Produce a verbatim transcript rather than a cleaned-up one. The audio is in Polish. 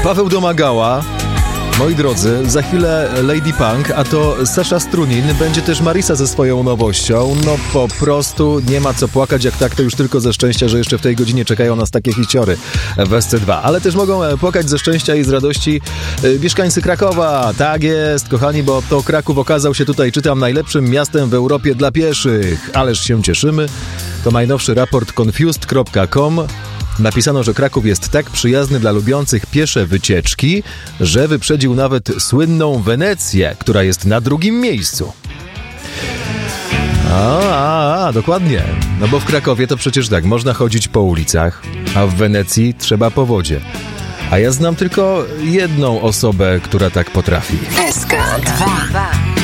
Paweł Domagała. Moi drodzy, za chwilę Lady Punk, a to Sasza Strunin, będzie też Marisa ze swoją nowością. No po prostu nie ma co płakać, jak tak to już tylko ze szczęścia, że jeszcze w tej godzinie czekają nas takie hiciory w S C dwa. Ale też mogą płakać ze szczęścia i z radości mieszkańcy Krakowa. Tak jest, kochani, bo to Kraków okazał się tutaj, czytam, najlepszym miastem w Europie dla pieszych. Ależ się cieszymy. To najnowszy raport confused kropka com. Napisano, że Kraków jest tak przyjazny dla lubiących piesze wycieczki, że wyprzedził nawet słynną Wenecję, która jest na drugim miejscu. A, a, a, dokładnie. No bo w Krakowie to przecież tak, można chodzić po ulicach, a w Wenecji trzeba po wodzie. A ja znam tylko jedną osobę, która tak potrafi. S K dwa.